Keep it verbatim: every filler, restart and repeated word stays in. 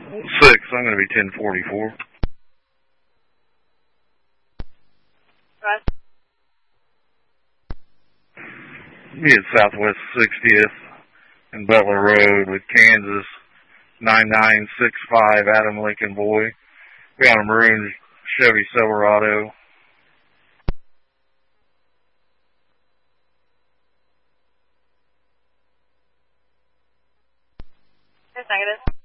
Six, I'm going to be ten forty-four. Right. Be at Southwest sixtieth and Butler Road with Kansas nine nine six five Adam Lincoln Boy. We got a maroon Chevy Silverado. It's negative.